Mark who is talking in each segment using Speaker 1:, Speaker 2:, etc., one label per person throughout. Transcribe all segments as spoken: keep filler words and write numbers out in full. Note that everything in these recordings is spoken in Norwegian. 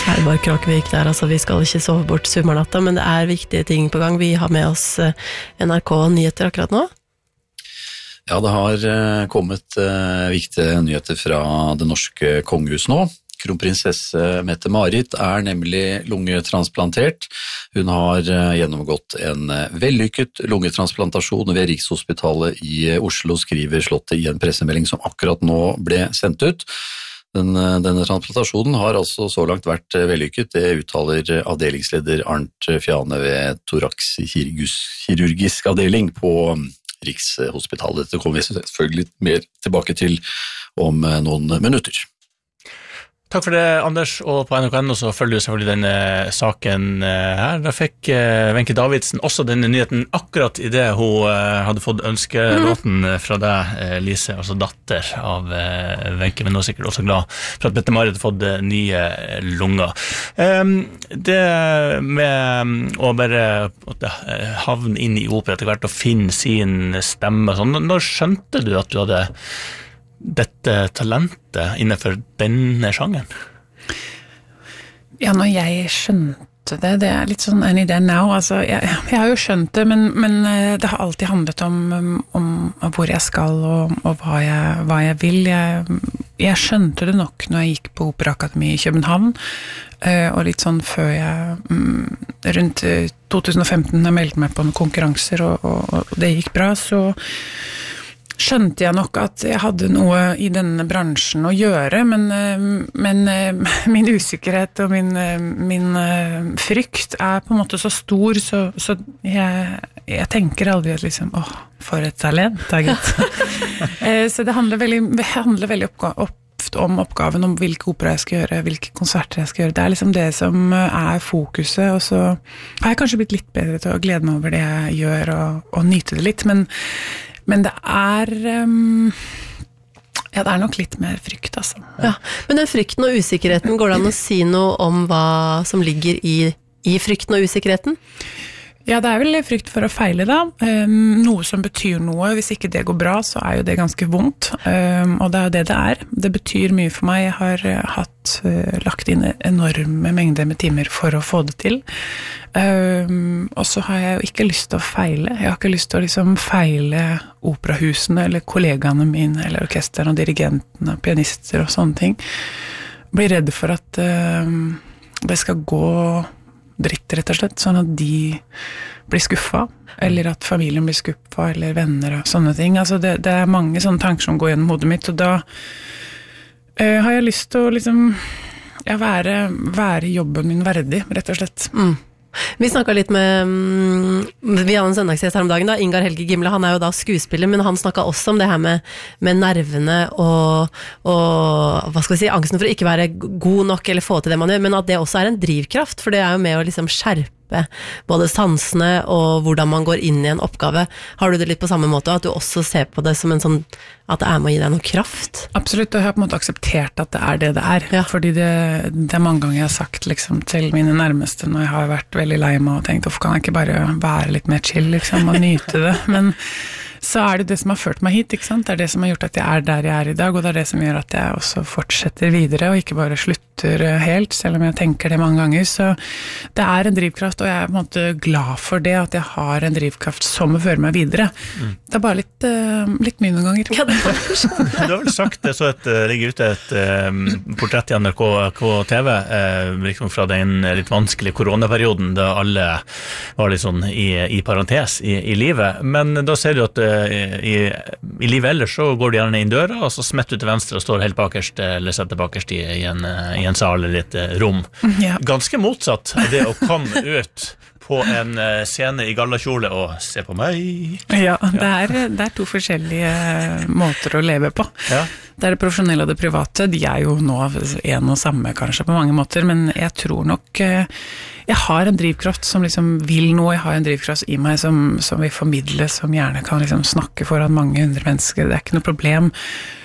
Speaker 1: Herborg Kråkevik der, altså vi skal ikke sove bort sommernatta, men det er viktige ting på gang. Vi har med oss N R K-nyheter akkurat nå.
Speaker 2: Ja, det har kommet viktige nyheter fra det norske kongehus nå. Kronprinsesse Mette-Marit er nemlig lungetransplantert. Hun har gjennomgått en vellykket lungetransplantasjon ved Rikshospitalet i Oslo, skriver Slottet i en pressemelding som akkurat nå ble sendt ut. Den, denne transplantasjonen har altså så langt vært vellykket, det uttaler avdelingsleder Arnt Fjane ved thoraxkirurgisk avdeling på Rikshospitalet. Dette kommer vi selvfølgelig mer tilbake til om noen minutter.
Speaker 3: Takk for det, Anders, og på N R K N så følger du selvfølgelig denne saken her. Da fikk Wenche Davidsen også denne nyheten akkurat i det hun hadde fått ønskelåten fra deg, Lise, altså datter av Wenche, men nå er sikkert også glad for at Mette-Marit har fått nye lunger. Det med å bare havne inn i opera etter hvert og finne sin stemme, sånn, når skjønte du at du hadde dette talentet innenfor denne sjangen?
Speaker 4: Ja, når jeg skjønte det, det er litt sånn any day now, altså, jeg, jeg har jo skjønt det, men, men det har alltid handlet om, om hvor jeg skal og, og hva, jeg, hva jeg vil. Jeg, jeg skjønte det nok når jeg gikk på Operaakademi i København, og litt sånn før jeg, rundt to tusen og femten, jeg meldte meg på noen konkurranser, og, og, og det gikk bra, så skjønte jeg nok at jeg hadde noe i denne bransjen å gjøre, men, men min usikkerhet og min, min frykt er på en måte så stor, så, så jeg, jeg tenker aldri at liksom, åh, for et talent, taget. Så det handler veldig, det handler veldig oppga- opp, om oppgaven, om hvilke opera jeg skal gjøre, hvilke konserter jeg skal gjøre. Det er liksom det som er fokuset, og så har jeg kanskje blitt litt bedre til å glede meg over det jeg gjør, og, og nyte det litt, men Men det er, um, ja, det er nok litt mer frykt, altså.
Speaker 1: Ja, men den frykten og usikkerheten, går det an å si noe om hva som ligger i, i frykten og usikkerheten?
Speaker 4: Ja, det er vel frykt for å feile da. Um, noe som betyr noe. Hvis ikke det går bra, så er jo det ganske vondt. Um, og det er jo det det er. Det betyr mye for meg. Jeg har uh, hatt, uh, lagt inn enorme mengder med timer for å få det til. Um, og så har jeg jo ikke lyst til å feile. Jeg har ikke lyst til å liksom feile operahusene, eller kollegaene mine, eller orkesterne, og dirigentene, pianister og sånne ting. Blir redd for at uh, det skal gå dritt, rett og slett, sånn at de blir skuffa, eller at familien blir skuffa, eller venner og sånne ting. Altså det, det er mange sånne tanker som går gjennom hodet mitt, og da uh, har jeg lyst til å liksom, ja, være, være jobben min verdig, rett og slett.
Speaker 1: Mm. Vi snakket litt med, vi hadde en søndagsgjest her om dagen da, Ingar Helge Gimle, han er jo da skuespiller, men han snakket også om det her med, med nervene og, og, hva skal vi si, angsten for å ikke være god nok eller få til det man gjør, men at det også er en drivkraft, for det er jo med å liksom skjerpe både sansene og hvordan man går inn i en oppgave. Har du det litt på samme måte, at du også ser på det som en sånn, at det er med å gi deg noe kraft?
Speaker 4: Absolutt, og jeg har på en måte akseptert at det er det det er, ja. Fordi det, det er mange ganger jeg har sagt liksom, til mine nærmeste når jeg har vært veldig lei meg og tenkt, hvorfor kan jeg ikke bare være litt mer chill liksom, og nyte det, men så er det det som har ført meg hit, ikke sant? Det er det som har gjort at jeg er der jeg er i dag, og det er det som gjør at jeg også fortsetter videre, og ikke bare slutter helt, selv om jeg tenker det mange ganger, så det er en drivkraft, og jeg er på en måte glad for det, at jeg har en drivkraft som fører meg videre. Mm. Det er bare litt, uh, litt mye noen ganger. Ja, det er
Speaker 3: du har vel sagt det, så et, ligger ute et um, portrett i N R K, K T V, uh, liksom fra den litt vanskelige koronaperioden, da alle var litt sånn i, i parentes i, i livet, men da ser du at I, i livet ellers så går de gjerne inn døra og så smetter du til venstre og står helt bakerst eller setter bakerst i, i, en, i en sal eller et rom. Ja. Ganske motsatt det å komme ut på en scene i gallakjole og se på meg.
Speaker 4: Ja, det er, det er to forskjellige måter å leve på. Ja. Det er det profesjonelle og det private, de er jo nå en og samme kanskje på mange måter, men jeg tror nok jeg har en drivkraft som liksom vil noe, jeg har en drivkraft i meg som, som vil formidle, som gjerne kan liksom snakke foran mange hundre mennesker, det er ikke noe problem.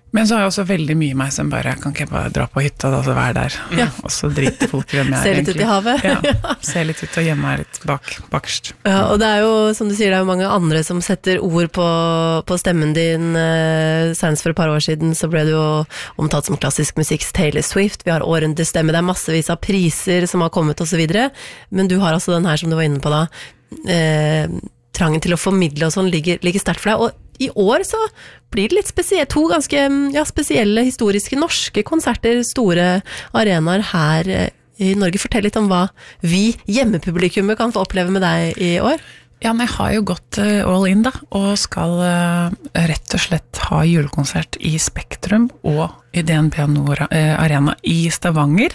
Speaker 4: Men så har jeg også veldig mye meg som bare, kan ikke jeg bare dra på hytta da, så være der, ja. Og så drite folk i hvem jeg er.
Speaker 1: Se litt ut i havet.
Speaker 4: Ja, se litt ut og gjemme meg litt bak, bakerst.
Speaker 1: Ja, og det er jo, som du sier, det er jo mange andre som setter ord på, på stemmen din. Senest for et par år siden så ble det jo omtalt som klassisk musikks Taylor Swift. Vi har årende stemme, det er massevis av priser som har kommet og så videre. Men du har altså den her som du var inne på da, eh, trangen til å formidle og sånn ligger, ligger sterkt for deg, og i år så blir det litt spesielt, to ganske ja, spesielle historiske norske konserter, store arenaer her i Norge. Fortell litt om hva vi hjemmepublikummet kan få oppleve med deg i år.
Speaker 4: Ja, men jeg har jo gått all in da, og skal rett og slett ha julekonsert i Spektrum og i D N B Nord Arena i Stavanger.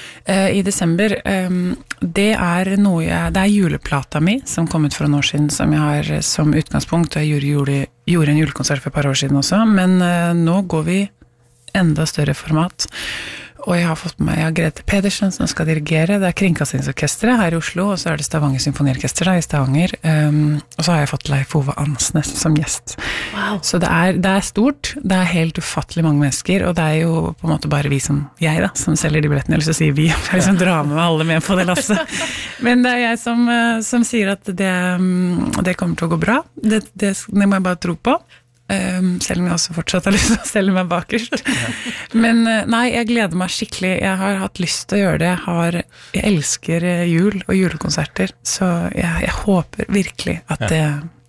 Speaker 4: I desember, det er noe jeg, det er juleplata mi som kom ut for noen år siden, som jeg har som utgangspunkt, og jeg gjorde, gjorde, gjorde en julekonsert for et par år siden også, men nå går vi enda større format, og jeg har fått med, jeg har Grete Pedersen som skal dirigere, det er Kringkastingsorkestret her i Oslo, og så er det Stavanger Symfoniorkester da, i Stavanger, um, og så har jeg fått Leif Ove Ansnes som gjest.
Speaker 1: Wow.
Speaker 4: Så det er, det er stort, det er helt ufattelig mange mennesker, og det er jo på en måte bare vi som, jeg da, som selger de billettene, eller så sier vi, jeg liksom drar med alle med på det lasset. Men det er jeg som, som sier at det, det kommer til å gå bra, det, det, det må jeg bare tro på. Um, selv om jeg også fortsatt har lyst til å selge meg bakerst. Men nei, jeg gleder meg skikkelig. Jeg har hatt lyst til å gjøre det. Jeg, har, jeg elsker jul og julekonserter, så jeg, jeg håper virkelig at det,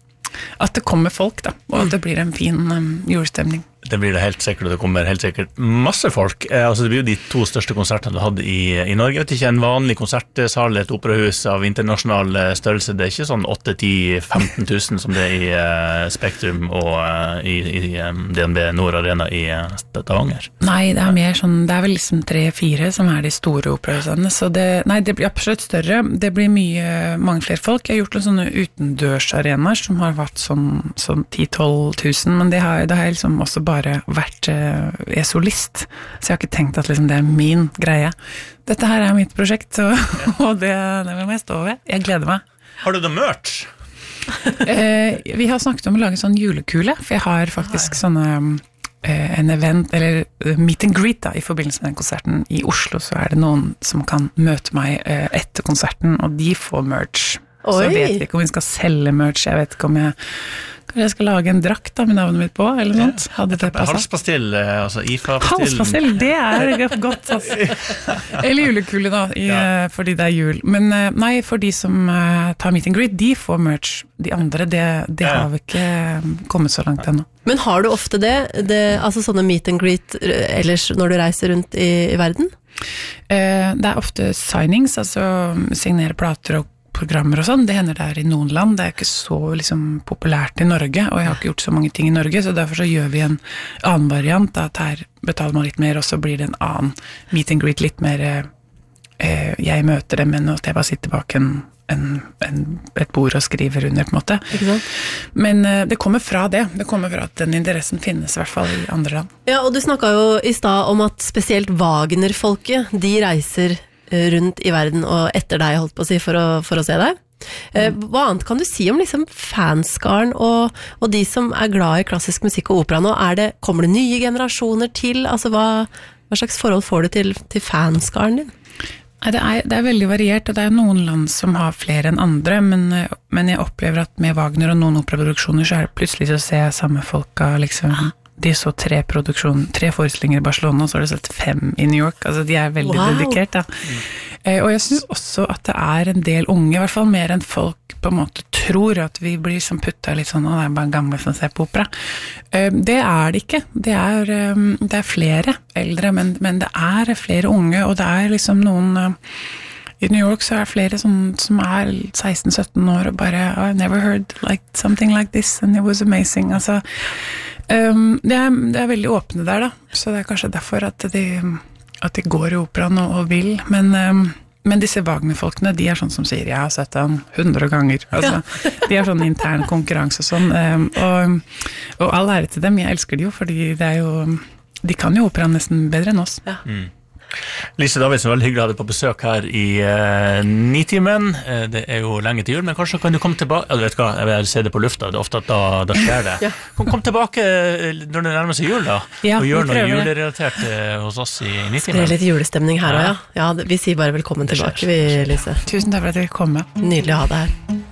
Speaker 4: at det kommer folk da, og at det blir en fin um, julestemning.
Speaker 3: Det blir det helt sikkert, og det kommer helt sikkert masse folk. Eh, altså det blir jo de to største konsertene du hadde i, i Norge. Jeg vet ikke, en vanlig konsertsal, et operahus av internasjonal størrelse, det er ikke sånn åtte til femten tusen som det er i uh, Spektrum og uh, i, i um, D N B Nord Arena i uh, Stavanger.
Speaker 4: Nei, det er mer sånn, det er vel liksom tre-fire som er de store operahusene, så det, nei, det blir absolutt større. Det blir mye, mange flere folk. Jeg har gjort noen sånne utendørsarenaer som har vært sånn, sånn ti til tolv tusen, men det har, det har jeg liksom også bare vært uh, er solist, så jeg har ikke tenkt at liksom, det er min greie. Dette her er mitt prosjekt, så, og det, det må jeg stå ved. Jeg gleder meg.
Speaker 3: Har du det merch?
Speaker 4: uh, vi har snakket om å lage sånn julekule, for jeg har faktisk ah, ja. sånne uh, en event, eller uh, meet and greet da, i forbindelse med den konserten i Oslo, så er det noen som kan møte meg uh, etter konserten, og de får merch. Oi. Så vet vi ikke om vi skal selge merch, jeg vet ikke om jeg Kanskje jeg skal lage en drakt da, med navnet mitt på, eller noe sånt. Hadde det passet? Halspastill,
Speaker 3: altså I F A-pastill.
Speaker 4: Halspastill, det er godt, altså. Eller julekule da, i, ja. fordi det er jul. Men nei, for de som uh, tar meet and greet, de får merch. De andre, det, det ja. har vi ikke kommet så langt ennå.
Speaker 1: Men har du ofte det? det altså sånne meet and greet ellers når du reiser rundt i, i verden?
Speaker 4: Uh, det er ofte signings, altså signere plater og programmer og sånn, det hender det er i noen land, det er ikke så liksom, populært i Norge, og jeg har ikke gjort så mange ting i Norge, så derfor så gjør vi en annen variant, at her betaler man litt mer, og så blir det en annen meet and greet, litt mer eh, jeg møter dem, men at jeg bare sitter bak en, en, en, et bord og skriver under, på en måte. Men eh, det kommer fra det, det kommer fra at den interessen finnes, i hvert fall i andre land.
Speaker 1: Ja, og du snakket jo i stad om at spesielt Wagner-folket, de reiser rundt i verden og etter deg, holdt på å si, for å, for å se deg. Hva annet kan du si om liksom fanskaren og, og de som er glad i klassisk musikk og opera nå? Er det, kommer det nye generasjoner til? Altså, hva, hva slags forhold får du til, til fanskaren din?
Speaker 4: Det er, det er veldig variert, og det er noen land som har flere enn andre, men, men jeg opplever at med Wagner og noen operaproduksjoner så er det plutselig så ser jeg samme folka, liksom. De så tre produksjon, tre forestillinger i Barcelona, og så har de sett fem i New York. Altså, de er veldig wow. dedikert, da. Mm. Eh, og jeg synes også at det er en del unge, i hvert fall mer enn folk på en måte tror, at vi blir som puttet litt sånn, og det er bare gamle som ser på opera. Eh, det er det ikke. Det er, um, det er flere eldre, men, men det er flere unge, og det er liksom noen... Uh, I New York så er det flere som, som er seksten sytten år, og bare, oh, I never heard like, something like this, and it was amazing. Altså... Um, det, er, det er veldig åpne der da, så det er kanskje derfor at de, at de går i operaen og, og vil, men, um, men disse Wagner-folkene, de er sånn som sier, jeg har sett den hundre ganger, altså, ja. De er sånn intern konkurranse og sånn, um, og, og all ære til dem, jeg elsker de jo, fordi det er jo, de kan jo operaen nesten bedre enn oss.
Speaker 1: Ja. Mm.
Speaker 3: Lise Davidsen, veldig hyggelig å ha deg på besøk her i uh, Nitimen. Uh, det er jo lenge til jul, men kanskje kan du komme tilbake, ja, du vet hva, jeg vil se det på lufta, det er ofte at da, da skjer det. Ja. Kom, kom tilbake når det nærmer seg jul da, ja, og gjør noe julerelatert uh, hos oss i Nitimen.
Speaker 1: Det er litt julestemning her også, ja. Ja, vi sier bare velkommen tilbake, vi, Lise.
Speaker 4: Tusen takk for at dere kom med.
Speaker 1: Nydelig å ha deg her.